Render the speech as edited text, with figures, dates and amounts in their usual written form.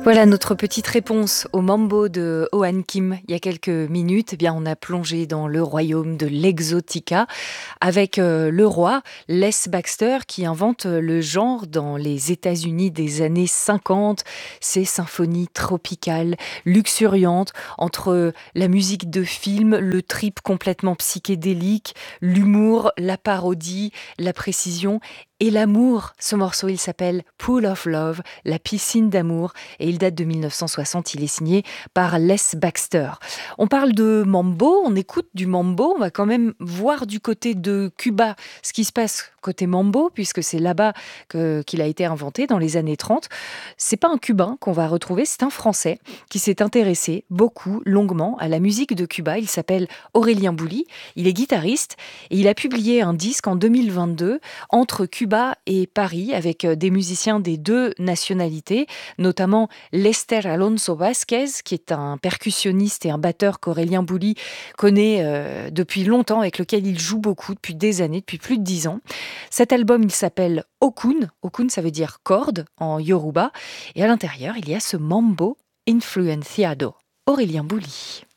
Voilà notre petite réponse au mambo de Ohan Kim il y a quelques minutes. Eh bien, on a plongé dans le royaume de l'exotica avec le roi Les Baxter qui invente le genre dans les États-Unis des années 50. Ces symphonies tropicales, luxuriantes, entre la musique de film, le trip complètement psychédélique, l'humour, la parodie, la précision et l'amour. Ce morceau, il s'appelle Pool of Love, la piscine d'amour, et il date de 1960. Il est signé par Les Baxter. On parle de mambo, on écoute du mambo, on va quand même voir du côté de Cuba ce qui se passe côté mambo, puisque c'est là-bas qu'il a été inventé dans les années 30. C'est pas un Cubain qu'on va retrouver, c'est un Français qui s'est intéressé beaucoup, longuement, à la musique de Cuba. Il s'appelle Aurélien Bouli, il est guitariste et il a publié un disque en 2022 entre Cuba et Paris avec des musiciens des deux nationalités, notamment Lester Alonso Vasquez, qui est un percussionniste et un batteur qu'Aurélien Bouli connaît depuis longtemps, avec lequel il joue beaucoup depuis des années, depuis plus de 10 ans. Cet album, il s'appelle Okun. Okun, ça veut dire corde en Yoruba. Et à l'intérieur, il y a ce mambo influenciado. Aurélien Bouli.